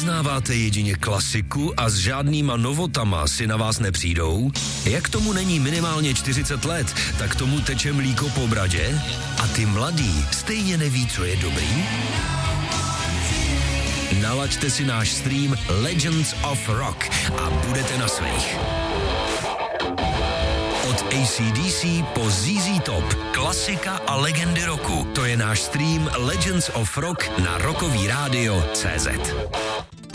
vyznáváte jedině klasiku a s žádnýma novotama si na vás nepřijdou? Jak tomu není minimálně 40 let, tak tomu teče mlíko po bradě? A ty mladí stejně neví, co je dobrý? Nalaďte si náš stream Legends of Rock a budete na svých. Od AC/DC po ZZ Top, klasika a legendy roku. To je náš stream Legends of Rock na rockovíradio.cz.